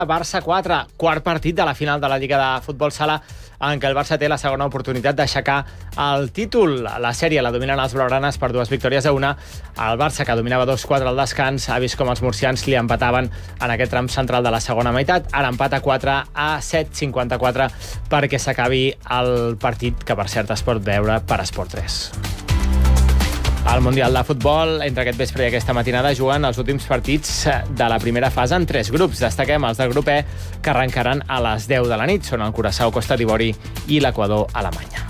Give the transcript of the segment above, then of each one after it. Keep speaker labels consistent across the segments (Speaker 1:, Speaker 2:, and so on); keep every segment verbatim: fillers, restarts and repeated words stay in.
Speaker 1: Barça quatre, quart partit de la final de la Lliga de Futbol Sala, en què el Barça té la segona oportunitat d'aixecar el títol. La sèrie la dominen els blaugranes per dues victòries a una. El Barça, que dominava dos quatre al descans, ha vist com els murcians li empataven en aquest tram central de la segona meitat. Ara empata quatre a set coma cinquanta-quatre perquè s'acabi el partit, que per cert es pot veure per Esport tres. Al Mundial de Futbol, entre aquest vespre i aquesta matinada, juguen els últims partits de la primera fase en tres grups. Destaquem els del grup E, que arrencaran a les deu de la nit. Són el Curaçao, Costa d'Ivori i l'Equador, Alemanya.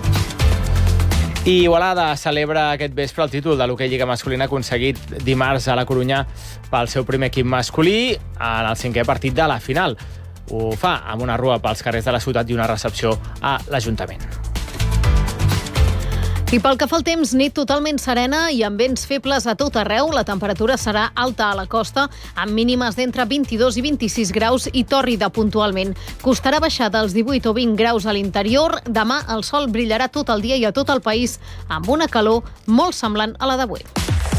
Speaker 1: I Igualada celebra aquest vespre el títol de l'hoquei Lliga Masculina aconseguit dimarts a la Corunya pel seu primer equip masculí en el cinquè partit de la final. Ho fa amb una rua pels carrers de la ciutat i una recepció a l'Ajuntament.
Speaker 2: I pel que fa al temps, nit totalment serena i amb vents febles a tot arreu. La temperatura serà alta a la costa, amb mínimes d'entre vint-i-dos i vint-i-sis graus i tòrrida puntualment. Costarà baixar dels divuit o vint graus a l'interior. Demà el sol brillarà tot el dia i a tot el país, amb una calor molt semblant a la d'avui.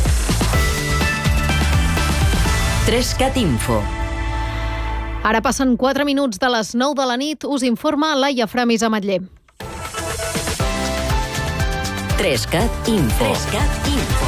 Speaker 3: Trescat Info.
Speaker 2: Ara passen quatre minuts de les nou de la nit. Us informa Laia Framis Ametller.
Speaker 3: Trescat Info. Trescat Info.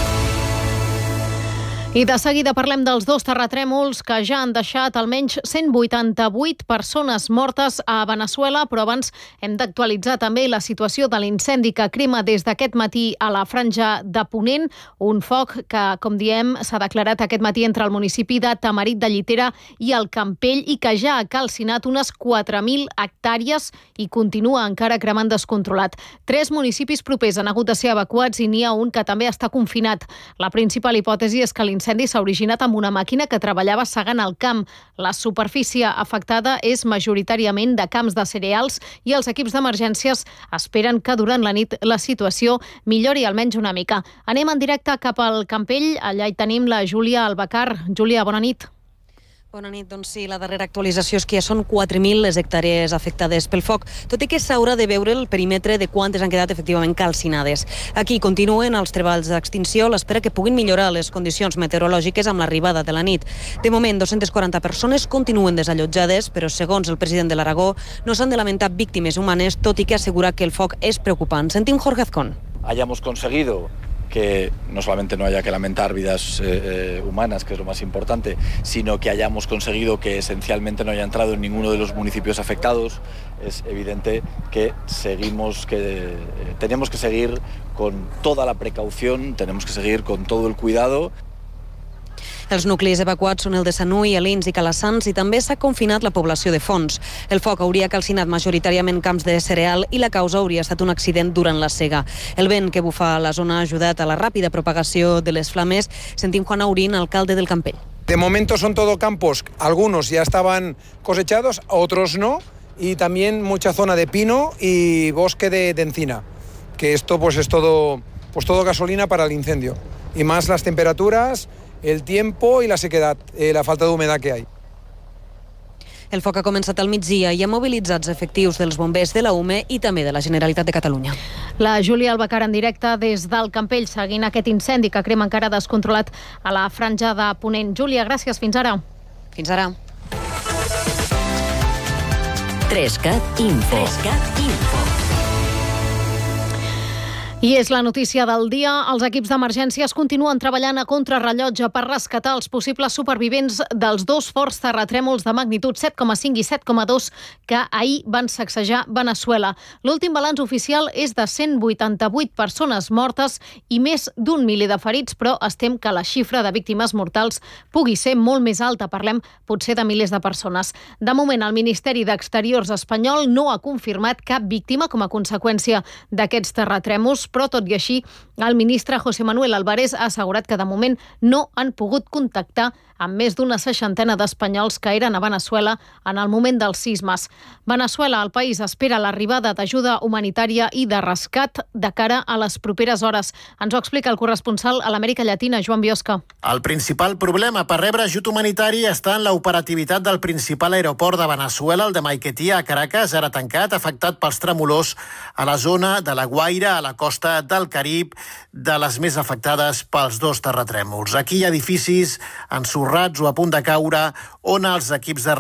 Speaker 2: I de seguida parlem dels dos terratrèmols que ja han deixat almenys cent vuitanta-vuit persones mortes a Veneçuela, però abans hem d'actualitzar també la situació de l'incendi que crema des d'aquest matí a la franja de Ponent, un foc que, com diem, s'ha declarat aquest matí entre el municipi de Tamarit de Llitera i el Campell i que ja ha calcinat unes quatre mil hectàrees i continua encara cremant descontrolat. Tres municipis propers han hagut de ser evacuats i n'hi ha un que també està confinat. La principal hipòtesi és que l'incendi L'incendi s'ha originat amb una màquina que treballava segant el camp. La superfície afectada és majoritàriament de camps de cereals i els equips d'emergències esperen que durant la nit la situació millori almenys una mica. Anem en directe cap al Campell. Allà hi tenim la Júlia Albacar. Júlia, bona nit.
Speaker 4: Bona nit. Doncs sí, la darrera actualització és que ja són quatre mil les hectàrees afectades pel foc, tot i que s'haurà de veure el perímetre de quantes han quedat efectivament calcinades. Aquí continuen els treballs d'extinció, l'espera que puguin millorar les condicions meteorològiques amb l'arribada de la nit. De moment, dos-centes quaranta persones continuen desallotjades, però segons el president de l'Aragó, no s'han de lamentar víctimes humanes, tot i que assegura que el foc és preocupant. Sentim Jorge Azcón.
Speaker 5: Hayamos conseguido que no solamente no haya que lamentar vidas eh, humanas, que es lo más importante, sino que hayamos conseguido que esencialmente no haya entrado en ninguno de los municipios afectados. Es evidente que seguimos, que eh, tenemos que seguir con toda la precaución, tenemos que seguir con todo el cuidado.
Speaker 4: Els nuclis evacuats són el de Sanui, Alins i Calassans i també s'ha confinat la població de Fons. El foc hauria calcinat majoritàriament camps de cereal i la causa hauria estat un accident durant la sega. El vent que bufa a la zona ha ajudat a la ràpida propagació de les flames. Sentim Juan Aurín, alcalde del Campell.
Speaker 6: De momento son todo campos, algunos ya estaban cosechados, otros no, y también mucha zona de pino y bosque de, de encina, que esto pues es todo, pues todo gasolina para el incendio. Y más las temperaturas, el tiempo y la sequedad, eh, la falta d'humedad que hay.
Speaker 4: El foc ha començat al migdia i ha mobilitzats efectius dels bombers de la U M E i també de la Generalitat de Catalunya.
Speaker 2: La Júlia Albacar en directe des del Campell, seguint aquest incendi que crema encara descontrolat a la franja de Ponent. Júlia, gràcies. Fins ara.
Speaker 4: Fins ara.
Speaker 3: Trescat Info. Trescat Info.
Speaker 2: I és la notícia del dia. Els equips d'emergències continuen treballant a contrarrellotge per rescatar els possibles supervivents dels dos forts terratrèmols de magnitud set coma cinc i set coma dos que ahir van sacsejar Veneçuela. L'últim balanç oficial és de cent vuitanta-vuit persones mortes i més d'un miler de ferits, però es tem que la xifra de víctimes mortals pugui ser molt més alta. Parlem potser de milers de persones. De moment, el Ministeri d'Exteriors espanyol no ha confirmat cap víctima com a conseqüència d'aquests terratrèmols, però tot i així, el ministre José Manuel Álvarez ha assegurat que de moment no han pogut contactar amb més d'una seixantena d'espanyols que eren a Veneçuela en el moment dels sismes. Veneçuela, el país, espera l'arribada d'ajuda humanitària i de rescat de cara a les properes hores. Ens ho explica el corresponsal a l'Amèrica Llatina, Joan Biosca.
Speaker 7: El principal problema per rebre ajut humanitari està en l'operativitat del principal aeroport de Veneçuela, el de Maiquetía, a Caracas, ara tancat, afectat pels tremolors a la zona de la Guaira, a la costa del Carib, de les més afectades pels dos terratrèmols. Aquí hi ha edificis ensorrats ensorrats o a punt de caure, on els equips de